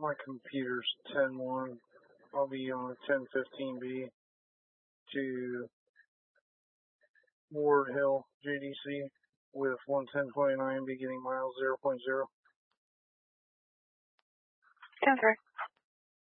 My computer's 10-1. I'll be on 1015B to Ward Hill, JDC, with 11029 beginning miles 0.0. 10-3.